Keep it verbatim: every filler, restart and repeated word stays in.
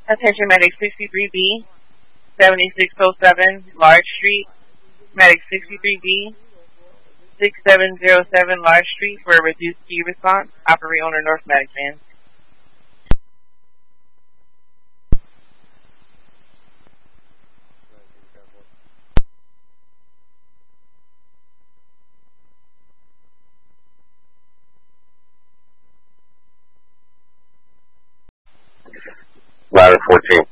Attention Medic sixty-three B, seventy-six oh seven Large Street. Medic sixty-three B, sixty-seven oh seven Large Street for a reduced key response. Operate owner North Medic van. Ladder fourteen